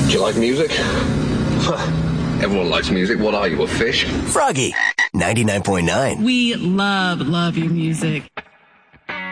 Do you like music? Everyone likes music. What are you, a fish? Froggy, 99.9. We love your music.